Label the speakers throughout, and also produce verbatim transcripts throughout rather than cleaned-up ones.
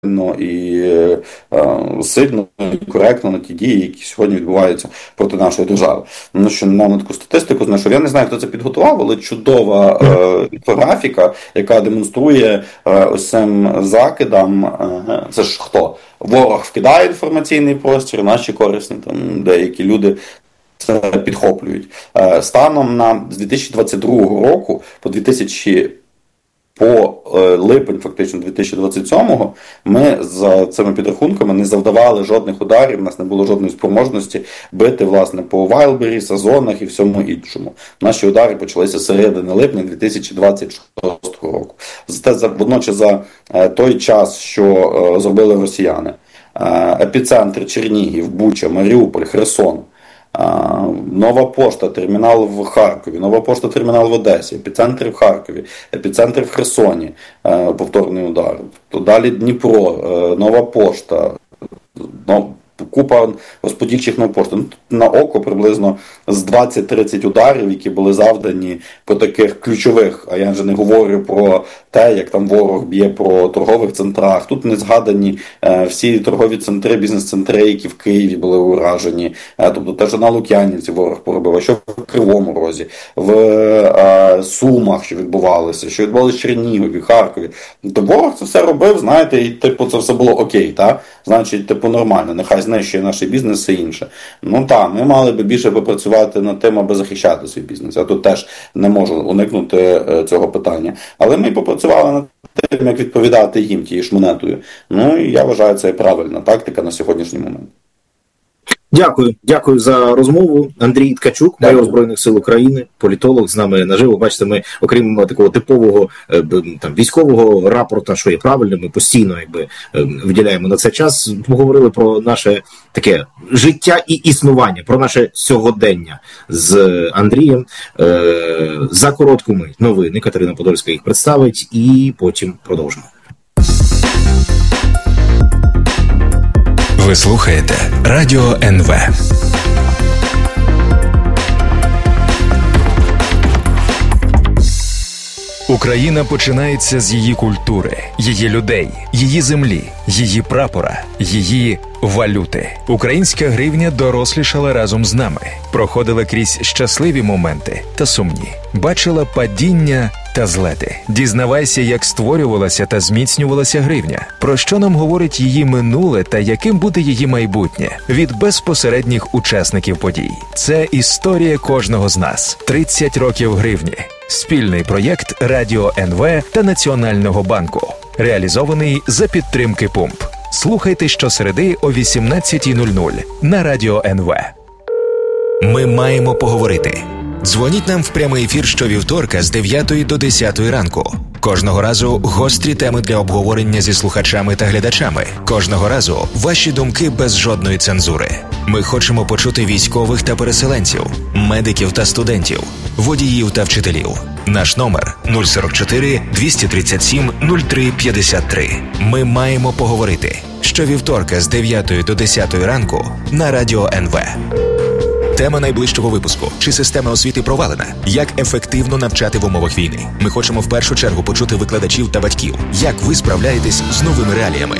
Speaker 1: і е, сильно і коректно на ті дії, які сьогодні відбуваються проти нашої держави. Ну, що на таку статистику знайшов. Я не знаю, хто це підготував, але чудова е, інфографіка, яка демонструє е, ось цим закидам. Е, це ж хто? Ворог вкидає інформаційний простір, наші корисні там деякі люди це підхоплюють. Е, станом на з дві тисячі двадцять другого року по дві тисячі По липень, фактично, дві тисячі двадцять сьомого ми за цими підрахунками не завдавали жодних ударів, у нас не було жодної спроможності бити, власне, по Вайлбері, Сазонах і всьому іншому. Наші удари почалися з середини липня дві тисячі двадцять шостого року. Зате водночас за той час, що зробили росіяни, епіцентр Чернігів, Буча, Маріуполь, Херсон, Нова пошта, термінал в Харкові, Нова пошта, термінал в Одесі, епіцентр в Харкові, епіцентр в Херсоні, повторний удар. Далі Дніпро, Нова пошта, купа розподільчих нов пошти. На око приблизно з двадцять-тридцять ударів, які були завдані по таких ключових, а я вже не говорю про те, як там ворог б'є по торгових центрах. Тут не згадані е, всі торгові центри, бізнес-центри, які в Києві були уражені. Е, тобто те, що на Лук'янівці ворог поробив, а що в Кривому Розі, в е, Сумах, що відбувалося, що відбувалося в Чернігові, Харкові. Тобто ворог це все робив, знаєте, і типу це все було окей, так? Значить, типу нормально, нехай знищує наш бізнес і інше. Ну так, ми мали би більше попрацювати над тим, аби захищати свій бізнес. Я тут теж не можу уникнути цього питання. Але ми попрацювали над тим, як відповідати їм тією ж монетою. Ну і я вважаю, це правильна тактика на сьогоднішній момент.
Speaker 2: Дякую, дякую за розмову. Андрій Ткачук, майор Збройних сил України, політолог, з нами наживо. Бачите, ми, окрім такого типового там військового рапорта, що є правильним, ми постійно якби виділяємо на це час. Поговорили про наше таке життя і існування, про наше сьогодення з Андрієм. За коротку мить новини Катерина Подольська їх представить, і потім продовжимо.
Speaker 3: Ви слухаєте Радіо ен ве. Україна починається з її культури, її людей, її землі, її прапора, її валюти. Українська гривня дорослішала разом з нами, проходила крізь щасливі моменти та сумні, бачила падіння та злети. Дізнавайся, як створювалася та зміцнювалася гривня, про що нам говорить її минуле та яким буде її майбутнє від безпосередніх учасників подій. Це історія кожного з нас. тридцять років гривні. Спільний проєкт Радіо ен ве та Національного банку. Реалізований за підтримки Пумп. Слухайте щосереди о вісімнадцятій нуль нуль на Радіо ен ве. Ми маємо поговорити. Дзвоніть нам в прямий ефір щовівторка з дев'ятої до десятої ранку. Кожного разу гострі теми для обговорення зі слухачами та глядачами. Кожного разу ваші думки без жодної цензури. Ми хочемо почути військових та переселенців, медиків та студентів, водіїв та вчителів. Наш номер нуль сорок чотири двісті тридцять сім нуль три п'ятдесят три. Ми маємо поговорити. Щовівторка з дев'ятої до десятої ранку на Радіо ен ве. Тема найближчого випуску. Чи система освіти провалена? Як ефективно навчати в умовах війни? Ми хочемо в першу чергу почути викладачів та батьків. Як ви справляєтесь з новими реаліями?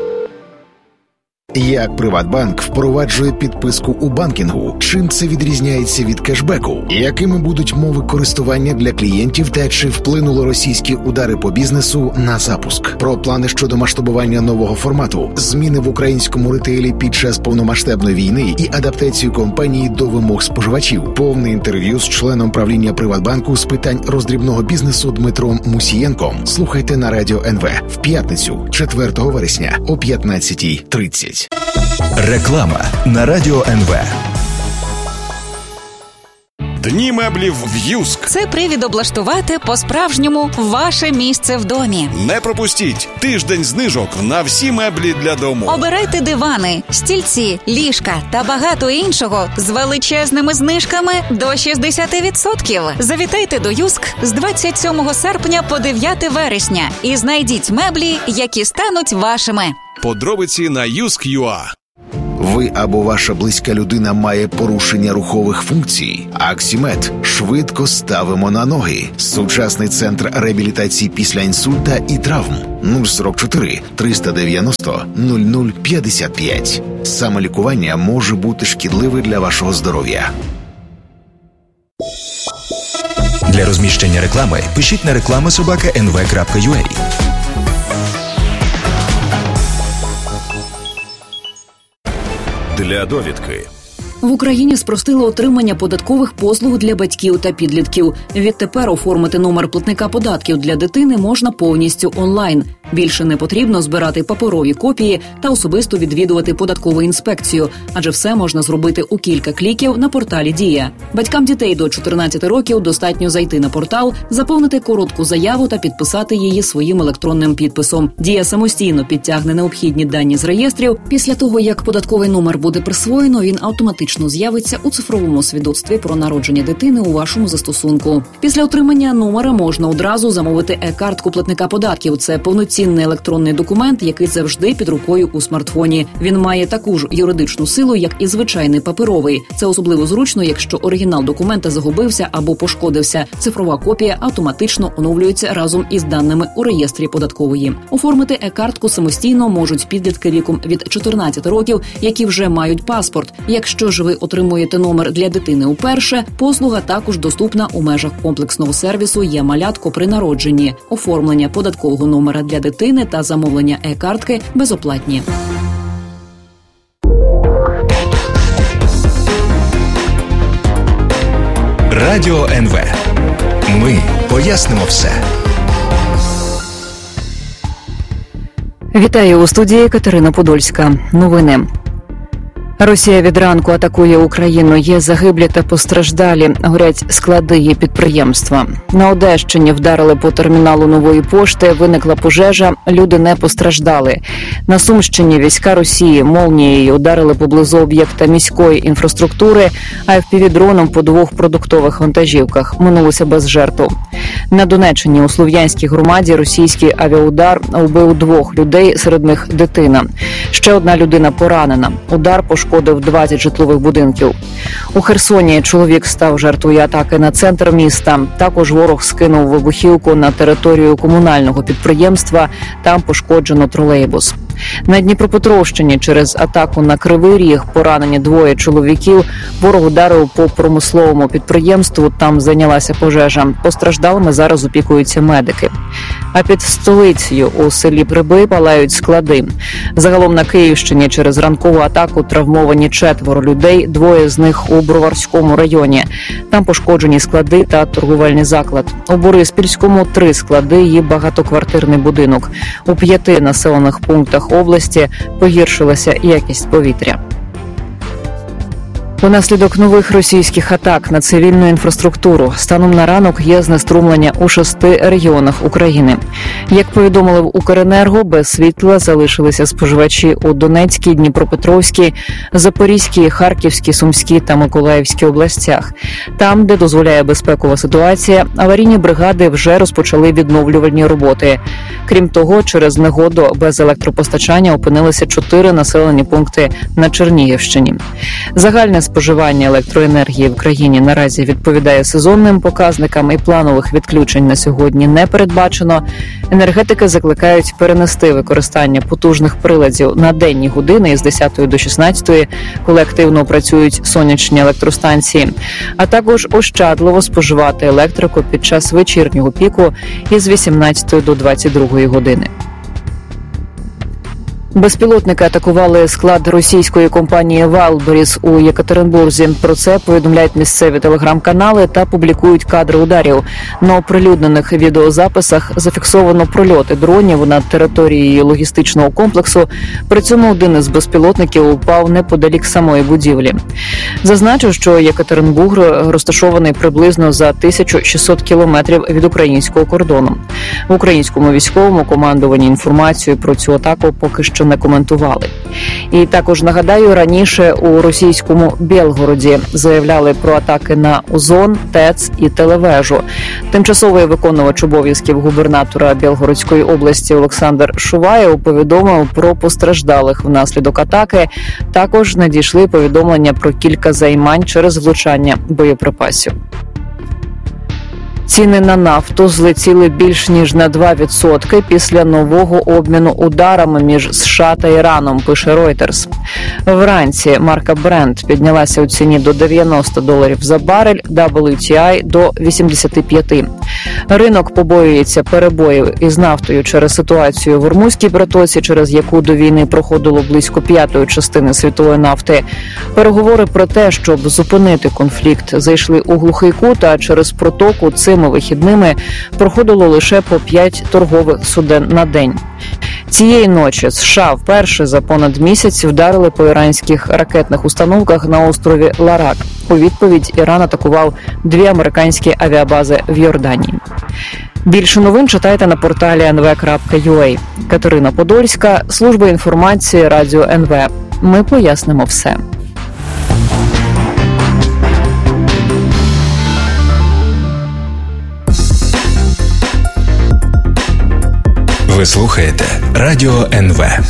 Speaker 4: Як Приватбанк впроваджує підписку у банкінгу? Чим це відрізняється від кешбеку? Якими будуть мови користування для клієнтів та чи вплинули російські удари по бізнесу на запуск? Про плани щодо масштабування нового формату, зміни в українському ретейлі під час повномасштабної війни і адаптацію компанії до вимог споживачів. Повне інтерв'ю з членом правління Приватбанку з питань роздрібного бізнесу Дмитром Мусієнком. Слухайте на Радіо ен ве в п'ятницю, четвертого вересня о п'ятнадцятій тридцять.
Speaker 3: Реклама на Радіо ен ве.
Speaker 5: Дні меблів в Юск.
Speaker 6: Це привід облаштувати по-справжньому ваше місце в домі.
Speaker 5: Не пропустіть тиждень знижок на всі меблі для дому.
Speaker 6: Обирайте дивани, стільці, ліжка та багато іншого з величезними знижками до шістдесят відсотків. Завітайте до Юск з двадцять сьомого серпня по дев'яте вересня і знайдіть меблі, які стануть вашими.
Speaker 5: Подробиці на юск крапка ю а.
Speaker 4: Ви або ваша близька людина має порушення рухових функцій? Аксімед. Швидко ставимо на ноги. Сучасний центр реабілітації після інсульта і травм. нуль сорок чотири триста дев'яносто нуль нуль п'ятдесят п'ять. Самолікування може бути шкідливе для вашого здоров'я.
Speaker 3: Для розміщення реклами пишіть на реклама собака ен ве крапка ю а.
Speaker 5: Для довідки.
Speaker 7: В Україні спростили отримання податкових послуг для батьків та підлітків. Відтепер оформити номер платника податків для дитини можна повністю онлайн. Більше не потрібно збирати паперові копії та особисто відвідувати податкову інспекцію, адже все можна зробити у кілька кліків на порталі «Дія». Батькам дітей до чотирнадцяти років достатньо зайти на портал, заповнити коротку заяву та підписати її своїм електронним підписом. «Дія» самостійно підтягне необхідні дані з реєстрів. Після того, як податковий номер буде присвоєно, він автоматично з'явиться у цифровому свідоцтві про народження дитини у вашому застосунку. Після отримання номера можна одразу замовити е-картку платника податків. Це повноцінний Цінний електронний документ, який завжди під рукою у смартфоні. Він має таку ж юридичну силу, як і звичайний паперовий. Це особливо зручно, якщо оригінал документа загубився або пошкодився. Цифрова копія автоматично оновлюється разом із даними у реєстрі податкової. Оформити е-картку самостійно можуть підлітки віком від чотирнадцяти років, які вже мають паспорт. Якщо ж ви отримуєте номер для дитини уперше, послуга також доступна у межах комплексного сервісу «Є-малятко» при народженні. Оформлення податкового номера для дитини дитини та замовлення е-картки безоплатні.
Speaker 3: Радіо ен ве. Ми пояснимо все.
Speaker 7: Вітаю, у студії Катерина Подольська. Новини. Росія від ранку атакує Україну. Є загиблі та постраждалі. Горять склади її підприємства. На Одещині вдарили по терміналу Нової пошти. Виникла пожежа. Люди не постраждали. На Сумщині війська Росії молнією ударили поблизу об'єкта міської інфраструктури, а еф пі ві-дроном по двох продуктових вантажівках. Минулося без жертв. На Донеччині у Слов'янській громаді російський авіаудар убив двох людей, серед них дитина. Ще одна людина поранена. Удар пошкодив двадцять житлових будинків. У Херсоні чоловік став жертвою атаки на центр міста. Також ворог скинув вибухівку на територію комунального підприємства. Там пошкоджено тролейбус. На Дніпропетровщині через атаку на Кривий Ріг поранені двоє чоловіків. Ворог ударив по промисловому підприємству. Там зайнялася пожежа. Постраждалими зараз опікуються медики. А під столицею у селі Приби палають склади. Загалом на Київщині через ранкову атаку травмовані четверо людей, двоє з них у Броварському районі. Там пошкоджені склади та торговельний заклад. У Бориспільському три склади і багатоквартирний будинок. У п'яти населених пунктах області погіршилася якість повітря. Унаслідок нових російських атак на цивільну інфраструктуру станом на ранок є знеструмлення у шести регіонах України. Як повідомили в Укренерго, без світла залишилися споживачі у Донецькій, Дніпропетровській, Запорізькій, Харківській, Сумській та Миколаївській областях. Там, де дозволяє безпекова ситуація, аварійні бригади вже розпочали відновлювальні роботи. Крім того, через негоду без електропостачання опинилися чотири населені пункти на Чернігівщині. Загальне споживання електроенергії в країні наразі відповідає сезонним показникам і планових відключень на сьогодні не передбачено. Енергетики закликають перенести використання потужних приладів на денні години із десятої до шістнадцятої, коли активно працюють сонячні електростанції, а також ощадливо споживати електрику під час вечірнього піку із вісімнадцятої до двадцять другої години. Безпілотники атакували склад російської компанії «Вайлдберріс» у Єкатеринбурзі. Про це повідомляють місцеві телеграм-канали та публікують кадри ударів. На оприлюднених відеозаписах зафіксовано прольоти дронів над територією логістичного комплексу. При цьому один із безпілотників упав неподалік самої будівлі. Зазначу, що Єкатеринбург розташований приблизно за тисячу шістсот кілометрів від українського кордону. В українському військовому командуванні інформацію про цю атаку поки що що не коментували. І також нагадаю, раніше у російському Білгороді заявляли про атаки на ОЗОН, ТЕЦ і телевежу. Тимчасовий виконувач обов'язків губернатора Білгородської області Олександр Шуваєв повідомив про постраждалих внаслідок атаки. Також надійшли повідомлення про кілька займань через влучання боєприпасів. Ціни на нафту злетіли більш ніж на два відсотки після нового обміну ударами між США та Іраном, пише Reuters. Вранці марка Brent піднялася у ціні до дев'яносто доларів за барель, дабл ю ті ай – до вісімдесят п'ять. Ринок побоюється перебоїв із нафтою через ситуацію в Ормузькій протоці, через яку до війни проходило близько п'ятої частини світової нафти. Переговори про те, щоб зупинити конфлікт, зайшли у глухий кут, а через протоку цими вихідними проходило лише по п'ять торгових суден на день. Цієї ночі США вперше за понад місяць вдарили по іранських ракетних установках на острові Ларак. У відповідь Іран атакував дві американські авіабази в Йорданії. Більше новин читайте на порталі ен ве крапка ю а. Катерина Подольська, служба інформації Радіо ен ве. Ми пояснимо все.
Speaker 3: Ви слухаєте Радіо ен ве.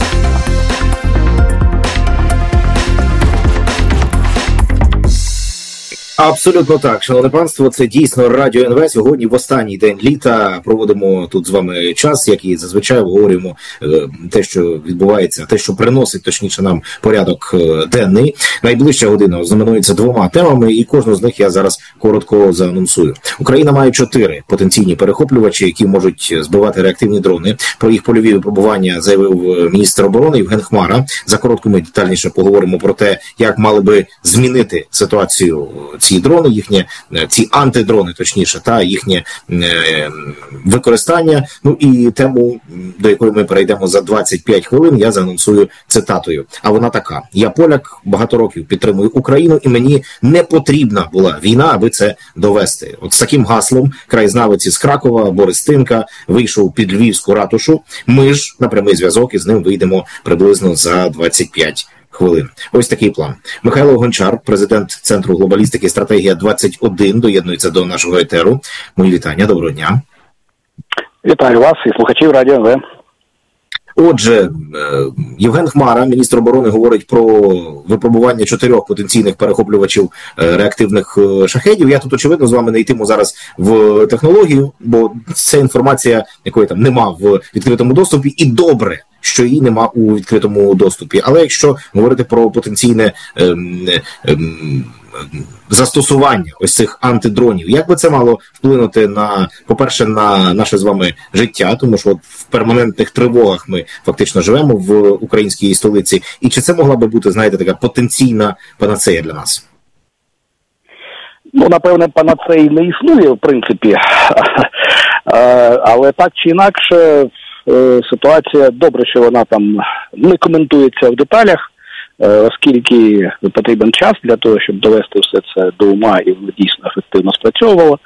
Speaker 2: Абсолютно так, шановне панство, це дійсно Радіо ен ве. Сьогодні в останній день літа проводимо тут з вами час, як і зазвичай обговорюємо е, те, що відбувається, те, що приносить, точніше, нам порядок е, денний. Найближча година знаменується двома темами, і кожну з них я зараз коротко заанонсую. Україна має чотири потенційні перехоплювачі, які можуть збивати реактивні дрони. Про їх польові випробування заявив міністр оборони Євген Хмара. За коротко ми детальніше поговоримо про те, як мали би змінити ситуацію ці дрони, їхнє, ці антидрони, точніше, та їхнє е, використання. Ну і тему, до якої ми перейдемо за двадцять п'ять хвилин, я заанонсую цитатою. А вона така: я поляк, багато років підтримую Україну, і мені не потрібна була війна, аби це довести. От з таким гаслом краєзнавець із Кракова Борис Тинка вийшов під Львівську ратушу. Ми ж на прямий зв'язок із ним вийдемо приблизно за двадцять п'ять хвилин. Ось такий план. Михайло Гончар, президент Центру глобалістики «Стратегія двадцять один», доєднується до нашого етеру. Мої вітання, доброго дня.
Speaker 8: Вітаю вас і слухачів Радіо ен ве.
Speaker 2: Отже, Євген Хмара, міністр оборони, говорить про випробування чотирьох потенційних перехоплювачів реактивних шахедів. Я тут, очевидно, з вами не йтиму зараз в технологію, бо це інформація, якої там нема в відкритому доступі, і добре, що її нема у відкритому доступі. Але якщо говорити про потенційне ем, ем, застосування ось цих антидронів, як би це мало вплинути на, по-перше, на наше з вами життя, тому що от в перманентних тривогах ми фактично живемо в українській столиці, і чи це могла би бути, знаєте, така потенційна панацея для нас?
Speaker 8: Ну, напевне, панацеї не існує, в принципі, але так чи інакше, ситуація, добре, що вона там не коментується в деталях, оскільки потрібен час для того, щоб довести все це до ума і воно дійсно ефективно спрацьовувало.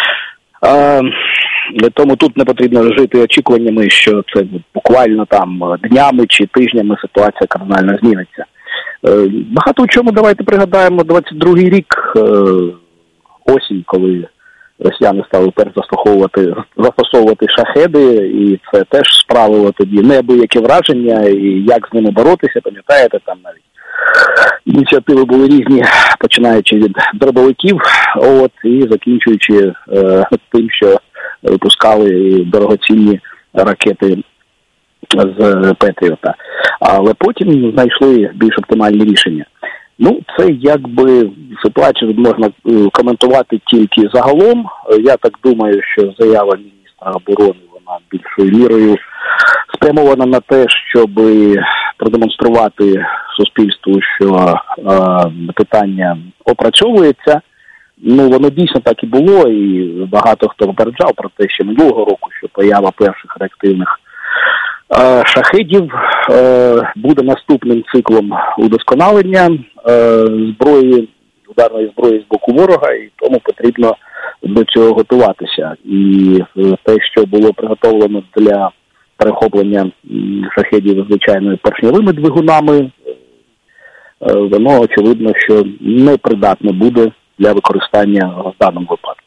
Speaker 8: Тому тут не потрібно жити очікуваннями, що це буквально там днями чи тижнями ситуація кардинально зміниться. Багато в чому давайте пригадаємо двадцять другий рік, осінь, коли росіяни стали перш застосовувати, застосовувати шахеди, і це теж справило тоді неабияке враження, і як з ними боротися, пам'ятаєте, там навіть ініціативи були різні, починаючи від дробовиків, от, і закінчуючи е, тим, що випускали дорогоцінні ракети з Петріота. Але потім знайшли більш оптимальні рішення. Ну, це якби ситуацію можна коментувати тільки загалом. Я так думаю, що заява міністра оборони, вона більшою мірою спрямована на те, щоб продемонструвати суспільству, що е, питання опрацьовується. Ну, воно дійсно так і було, і багато хто попереджав про те, що минулого року, що поява перших реактивних шахедів е, буде наступним циклом удосконалення е, зброї, ударної зброї з боку ворога, і тому потрібно до цього готуватися. І те, що було приготовлено для перехоплення шахедів звичайними поршневими двигунами, воно очевидно, що непридатне буде для використання в даному випадку.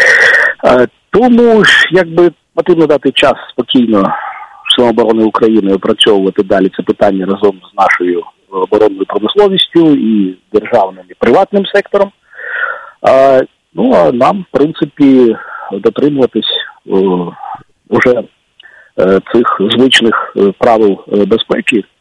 Speaker 8: Тому ж, якби, потрібно дати час спокійно Силам оборони України опрацьовувати далі це питання разом з нашою оборонною промисловістю і державним і приватним сектором. А, ну, а нам, в принципі, дотримуватись о, уже е, цих звичних правил безпеки